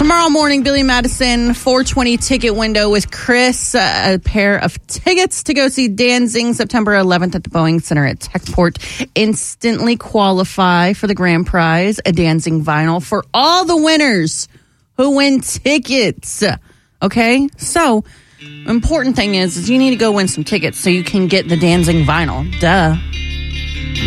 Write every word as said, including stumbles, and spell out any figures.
Tomorrow morning, Billy Madison, four twenty ticket window with Chris. Uh, a pair of tickets to go see Danzig September eleventh at the Boeing Center at Techport. Instantly qualify for the grand prize, a Danzig vinyl for all the winners who win tickets. Okay? So, important thing is, is you need to go win some tickets so you can get the Danzig vinyl. Duh.